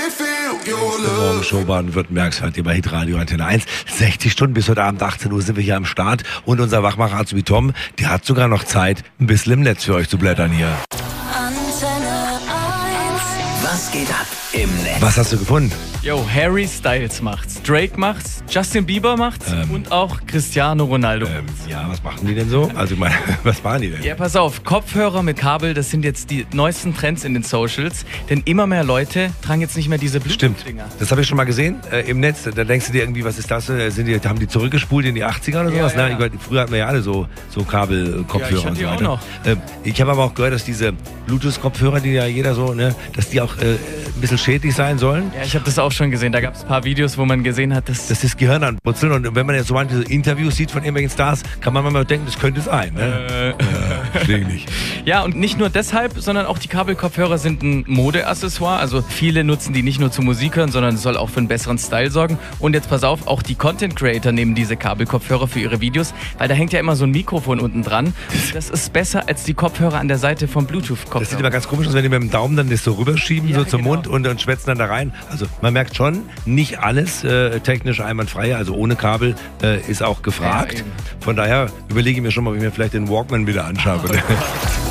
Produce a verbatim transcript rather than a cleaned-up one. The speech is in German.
Morgenshow Baden-Württembergs hört ihr bei Hitradio Antenne eins. sechzig Stunden bis heute Abend achtzehn Uhr sind wir hier am Start. Und unser Wachmacher Azubi Tom, der hat sogar noch Zeit, ein bisschen im Netz für euch zu blättern hier. Antenne eins. Was geht ab im Netz? Was hast du gefunden? Yo, Harry Styles macht's, Drake macht's, Justin Bieber macht's Ähm. und auch Cristiano Ronaldo. Ähm, ja, was machen die denn so? Also ich meine, was machen die denn? Ja, pass auf, Kopfhörer mit Kabel, das sind jetzt die neuesten Trends in den Socials, denn immer mehr Leute tragen jetzt nicht mehr diese Stimmt, Bluetooth-Dinger. das habe ich schon mal gesehen äh, im Netz. Da denkst du dir irgendwie, was ist das? Äh, Sind die, haben die zurückgespult in die achtziger oder Ja, sowas? ja, Ne? ja. Ich weiß, früher hatten wir ja alle so, so Kabelkopfhörer Ja, ich hatte und so die auch weiter. noch. Ähm, ich habe aber auch gehört, dass diese Bluetooth-Kopfhörer, die ja jeder so, ne, dass die auch äh, ein bisschen schädlich sein sollen. Ja, ich habe das auch schon gesehen, da gab es ein paar Videos, wo man gesehen hat, dass... Dass das Gehirn anputzeln. Und wenn man jetzt so manche Interviews sieht von irgendwelchen Stars, kann man manchmal denken, das könnte sein. Ne? Äh, Ja, verstehe ich nicht. Ja, und nicht nur deshalb, sondern auch die Kabelkopfhörer sind ein Modeaccessoire. Also viele nutzen die nicht nur zum Musik hören, sondern es soll auch für einen besseren Style sorgen. Und jetzt pass auf, auch die Content Creator nehmen diese Kabelkopfhörer für ihre Videos, weil da hängt ja immer so ein Mikrofon unten dran. Und das ist besser als die Kopfhörer an der Seite vom Das sieht Bluetooth-Kopfhörer. immer ganz komisch aus, wenn die mit dem Daumen dann das so rüberschieben, Ja, so zum genau. Mund und, und schwätzen dann da rein. Also man merkt schon, nicht alles äh, technisch einwandfrei, also ohne Kabel äh, ist auch gefragt. Ja, eben. Von daher überlege ich mir schon mal, ob ich mir vielleicht den Walkman wieder anschaffe.